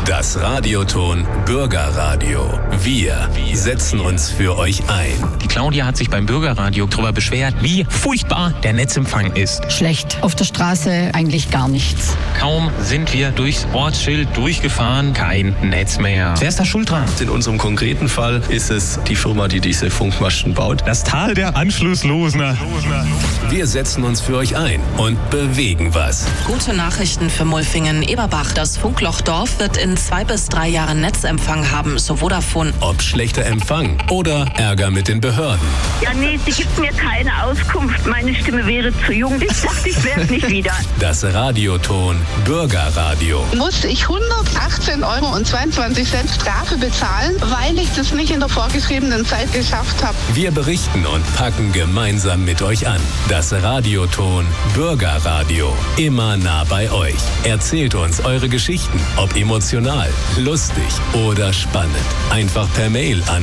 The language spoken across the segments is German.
Das Radioton Bürgerradio. Wir setzen uns für euch ein. Die Claudia hat sich beim Bürgerradio darüber beschwert, wie furchtbar der Netzempfang ist. Schlecht. Auf der Straße eigentlich gar nichts. Kaum sind wir durchs Ortsschild durchgefahren, kein Netz mehr. Wer ist da schuld dran? In unserem konkreten Fall ist es die Firma, die diese Funkmasten baut. Das Tal der Anschlusslosen. Wir setzen uns für euch ein und bewegen was. Gute Nachrichten für Mulfingen-Eberbach. Das Funklochdorf wird in 2 bis 3 Jahren Netzempfang haben, so Vodafone. Ob schlechter Empfang oder Ärger mit den Behörden. Ja, nee, sie gibt mir keine Auskunft. Meine Stimme wäre zu jung. Ich dachte, ich wäre es nicht wieder. Das Radioton Bürgerradio. Musste ich 118,22 € Strafe bezahlen, weil ich das nicht in der vorgeschriebenen Zeit geschafft habe. Wir berichten und packen gemeinsam mit euch an. Das Radioton Bürgerradio. Immer nah bei euch. Erzählt uns eure Geschichten, ob emotional, lustig oder spannend. Einfach per Mail an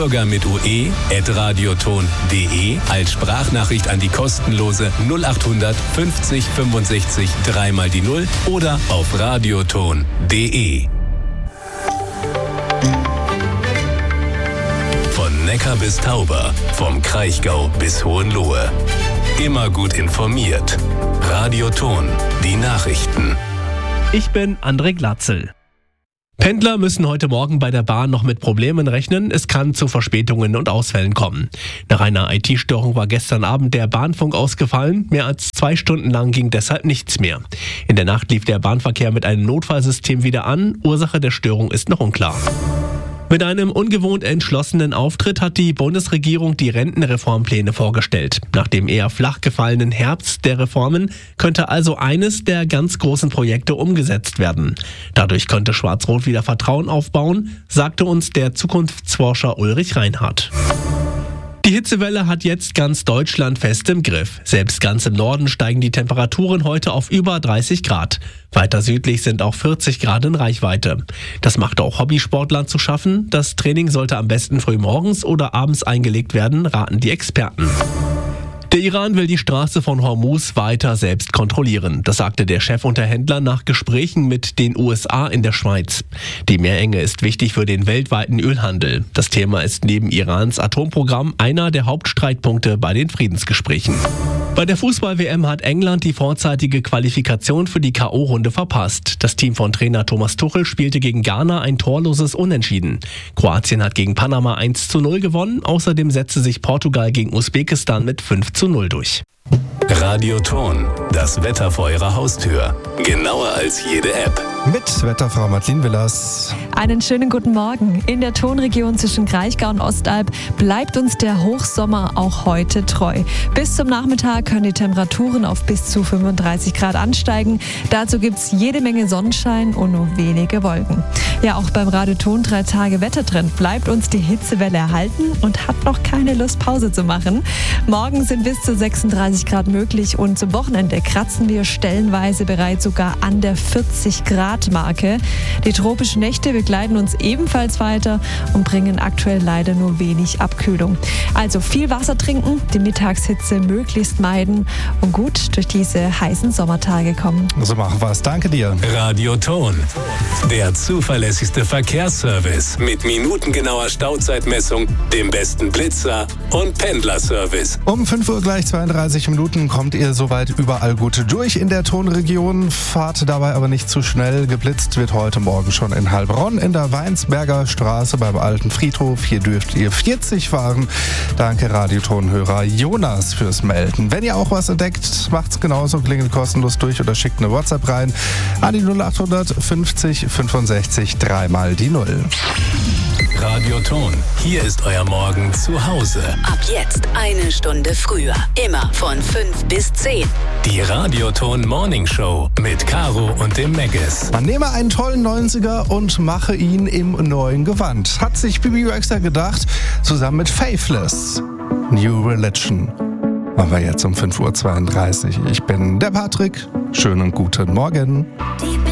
bürger@radioton.de als Sprachnachricht an die kostenlose 0800 50 65 3 mal die 0 oder auf radioton.de. Von Neckar bis Tauber, vom Kraichgau bis Hohenlohe. Immer gut informiert. Radioton, die Nachrichten. Ich bin André Glatzel. Pendler müssen heute Morgen bei der Bahn noch mit Problemen rechnen. Es kann zu Verspätungen und Ausfällen kommen. Nach einer IT-Störung war gestern Abend der Bahnfunk ausgefallen. Mehr als 2 Stunden lang ging deshalb nichts mehr. In der Nacht lief der Bahnverkehr mit einem Notfallsystem wieder an. Ursache der Störung ist noch unklar. Mit einem ungewohnt entschlossenen Auftritt hat die Bundesregierung die Rentenreformpläne vorgestellt. Nach dem eher flach gefallenen Herbst der Reformen könnte also eines der ganz großen Projekte umgesetzt werden. Dadurch könnte Schwarz-Rot wieder Vertrauen aufbauen, sagte uns der Zukunftsforscher Ulrich Reinhardt. Die Hitzewelle hat jetzt ganz Deutschland fest im Griff. Selbst ganz im Norden steigen die Temperaturen heute auf über 30 Grad. Weiter südlich sind auch 40 Grad in Reichweite. Das macht auch Hobbysportlern zu schaffen. Das Training sollte am besten früh morgens oder abends eingelegt werden, raten die Experten. Der Iran will die Straße von Hormuz weiter selbst kontrollieren. Das sagte der Chefunterhändler nach Gesprächen mit den USA in der Schweiz. Die Meerenge ist wichtig für den weltweiten Ölhandel. Das Thema ist neben Irans Atomprogramm einer der Hauptstreitpunkte bei den Friedensgesprächen. Bei der Fußball-WM hat England die vorzeitige Qualifikation für die K.O.-Runde verpasst. Das Team von Trainer Thomas Tuchel spielte gegen Ghana ein torloses Unentschieden. Kroatien hat gegen Panama 1:0 gewonnen. Außerdem setzte sich Portugal gegen Usbekistan mit 5:0 durch. Radioton, das Wetter vor eurer Haustür. Genauer als jede App. Mit Wetterfrau Madeleine Villas. Einen schönen guten Morgen. In der Tonregion zwischen Kraichgau und Ostalb bleibt uns der Hochsommer auch heute treu. Bis zum Nachmittag können die Temperaturen auf bis zu 35 Grad ansteigen. Dazu gibt es jede Menge Sonnenschein und nur wenige Wolken. Ja, auch beim Radioton 3 Tage Wettertrend bleibt uns die Hitzewelle erhalten und hat noch keine Lust, Pause zu machen. Morgen sind bis zu 36 Grad möglich und zum Wochenende kratzen wir stellenweise bereits sogar an der 40 Grad Marke. Die tropischen Nächte begleiten uns ebenfalls weiter und bringen aktuell leider nur wenig Abkühlung. Also viel Wasser trinken, die Mittagshitze möglichst meiden und gut durch diese heißen Sommertage kommen. So machen wir es. Danke dir. Radioton, der zuverlässigste Verkehrsservice mit minutengenauer Stauzeitmessung, dem besten Blitzer und Pendlerservice. Um 5 Uhr gleich 32 Minuten kommt ihr soweit überall gut durch in der Tonregion. Fahrt dabei aber nicht zu schnell. Geblitzt wird heute Morgen schon in Heilbronn in der Weinsberger Straße beim alten Friedhof. Hier dürft ihr 40 fahren. Danke Radiotonhörer Jonas fürs Melden. Wenn ihr auch was entdeckt, macht's genauso. Klingelt kostenlos durch oder schickt eine WhatsApp rein an die 0800 50 65 3 mal die 0. Radioton, hier ist euer Morgen zu Hause. Ab jetzt 1 Stunde früher. Immer von 5 bis 10. Die Radioton Morning Show mit Caro und dem Meggis. Man nehme einen tollen 90er und mache ihn im neuen Gewand. Hat sich Bibi Rexha gedacht, zusammen mit Faithless. New Religion. Machen wir jetzt um 5:32 Uhr. Ich bin der Patrick. Schönen guten Morgen.